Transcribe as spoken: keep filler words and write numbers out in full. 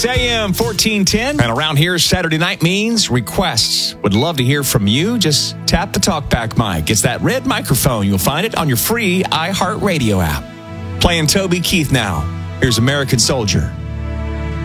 Sirius A M fourteen ten. And around here, Saturday night means requests. Would love to hear from you. Just tap the talkback mic. It's that red microphone. You'll find it on your free iHeartRadio app. Playing Toby Keith now. Here's American Soldier.